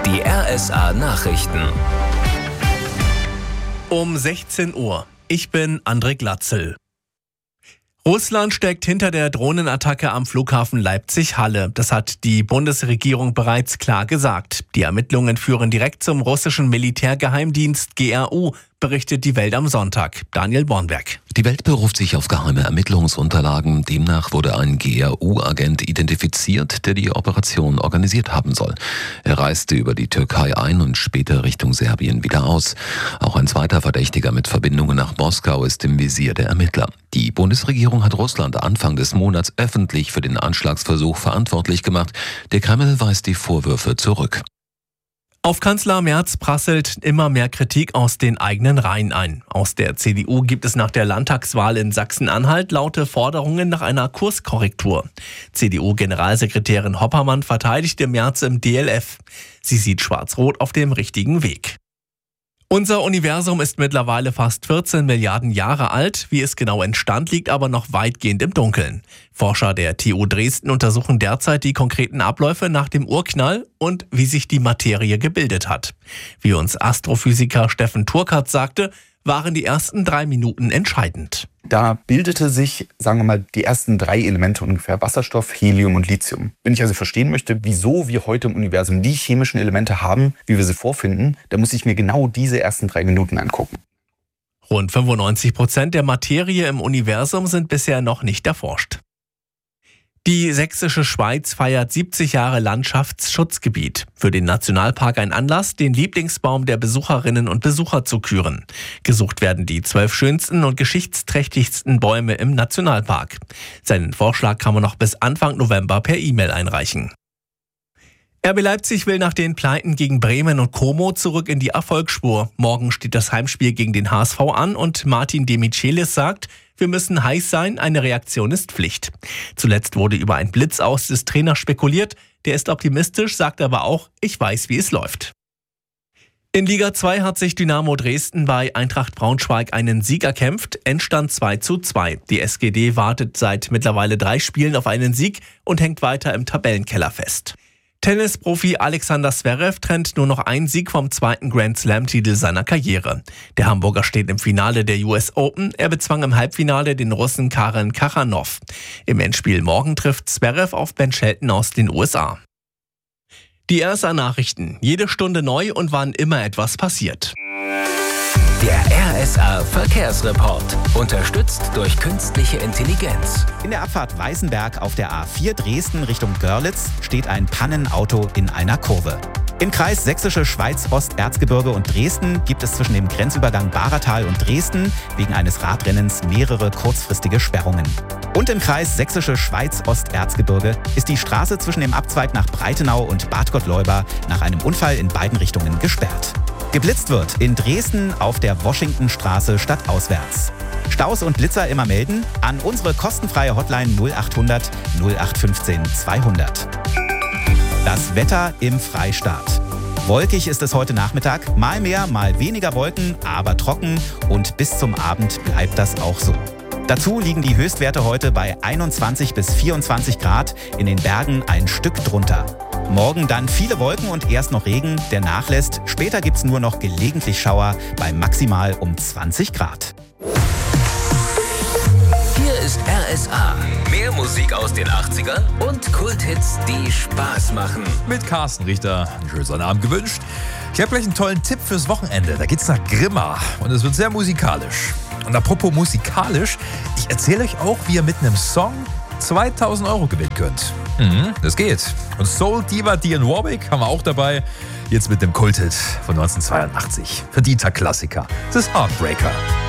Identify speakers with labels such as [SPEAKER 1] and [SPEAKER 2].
[SPEAKER 1] Die RSA Nachrichten.
[SPEAKER 2] Um 16 Uhr. Ich bin André Glatzel. Russland steckt hinter der Drohnenattacke am Flughafen Leipzig-Halle. Das hat die Bundesregierung bereits klar gesagt. Die Ermittlungen führen direkt zum russischen Militärgeheimdienst GRU, berichtet die Welt am Sonntag. Daniel Bornberg.
[SPEAKER 3] Die Welt beruft sich auf geheime Ermittlungsunterlagen. Demnach wurde ein GRU-Agent identifiziert, der die Operation organisiert haben soll. Er reiste über die Türkei ein und später Richtung Serbien wieder aus. Auch ein zweiter Verdächtiger mit Verbindungen nach Moskau ist im Visier der Ermittler. Die Bundesregierung hat Russland Anfang des Monats öffentlich für den Anschlagsversuch verantwortlich gemacht. Der Kreml weist die Vorwürfe zurück.
[SPEAKER 2] Auf Kanzler Merz prasselt immer mehr Kritik aus den eigenen Reihen ein. Aus der CDU gibt es nach der Landtagswahl in Sachsen-Anhalt laute Forderungen nach einer Kurskorrektur. CDU-Generalsekretärin Hoppermann verteidigte Merz im DLF. Sie sieht Schwarz-Rot auf dem richtigen Weg. Unser Universum ist mittlerweile fast 14 Milliarden Jahre alt. Wie es genau entstand, liegt aber noch weitgehend im Dunkeln. Forscher der TU Dresden untersuchen derzeit die konkreten Abläufe nach dem Urknall und wie sich die Materie gebildet hat. Wie uns Astrophysiker Steffen Turkert sagte, waren die ersten 3 Minuten entscheidend.
[SPEAKER 4] Da bildete sich, sagen wir mal, die ersten 3 Elemente ungefähr: Wasserstoff, Helium und Lithium. Wenn ich also verstehen möchte, wieso wir heute im Universum die chemischen Elemente haben, wie wir sie vorfinden, dann muss ich mir genau diese ersten 3 Minuten angucken.
[SPEAKER 2] Rund 95% der Materie im Universum sind bisher noch nicht erforscht. Die sächsische Schweiz feiert 70 Jahre Landschaftsschutzgebiet. Für den Nationalpark ein Anlass, den Lieblingsbaum der Besucherinnen und Besucher zu küren. Gesucht werden die 12 schönsten und geschichtsträchtigsten Bäume im Nationalpark. Seinen Vorschlag kann man noch bis Anfang November per E-Mail einreichen. RB Leipzig will nach den Pleiten gegen Bremen und Como zurück in die Erfolgsspur. Morgen steht das Heimspiel gegen den HSV an und Martin De Michelis sagt, wir müssen heiß sein, eine Reaktion ist Pflicht. Zuletzt wurde über ein Blitzaus des Trainers spekuliert. Der ist optimistisch, sagt aber auch, ich weiß, wie es läuft. In Liga 2 hat sich Dynamo Dresden bei Eintracht Braunschweig einen Sieg erkämpft. Endstand 2:2. Die SGD wartet seit mittlerweile 3 Spielen auf einen Sieg und hängt weiter im Tabellenkeller fest. Tennisprofi Alexander Zverev trennt nur noch einen Sieg vom 2. Grand-Slam-Titel seiner Karriere. Der Hamburger steht im Finale der US Open. Er bezwang im Halbfinale den Russen Karen Khachanov. Im Endspiel morgen trifft Zverev auf Ben Shelton aus den USA. Die RSA Nachrichten. Jede Stunde neu und wann immer etwas passiert.
[SPEAKER 1] Der RSA Verkehrsreport. Unterstützt durch künstliche Intelligenz.
[SPEAKER 5] In der Abfahrt Weißenberg auf der A4 Dresden Richtung Görlitz steht ein Pannenauto in einer Kurve. Im Kreis Sächsische Schweiz-Osterzgebirge und Dresden gibt es zwischen dem Grenzübergang Bahratal und Dresden wegen eines Radrennens mehrere kurzfristige Sperrungen. Und im Kreis Sächsische Schweiz-Osterzgebirge ist die Straße zwischen dem Abzweig nach Breitenau und Bad Gottleuba nach einem Unfall in beiden Richtungen gesperrt. Geblitzt wird in Dresden auf der Washingtonstraße stadtauswärts. Staus und Blitzer immer melden an unsere kostenfreie Hotline 0800 0815 200. Das Wetter im Freistaat. Wolkig ist es heute Nachmittag, mal mehr, mal weniger Wolken, aber trocken und bis zum Abend bleibt das auch so. Dazu liegen die Höchstwerte heute bei 21 bis 24 Grad, in den Bergen ein Stück drunter. Morgen dann viele Wolken und erst noch Regen, der nachlässt. Später gibt's nur noch gelegentlich Schauer bei maximal um 20 Grad.
[SPEAKER 1] Hier ist RSA. Mehr Musik aus den 80ern und Kulthits, die Spaß machen.
[SPEAKER 6] Mit Carsten Richter einen schönen Sonnabend gewünscht. Ich habe gleich einen tollen Tipp fürs Wochenende. Da geht's nach Grimma und es wird sehr musikalisch. Und apropos musikalisch, ich erzähle euch auch, wie ihr mit einem Song 2000 € gewinnen könnt. Das geht. Und Soul Diva Dionne Warwick haben wir auch dabei. Jetzt mit dem Kulthit von 1982. Verdienter Klassiker. Das ist Heartbreaker.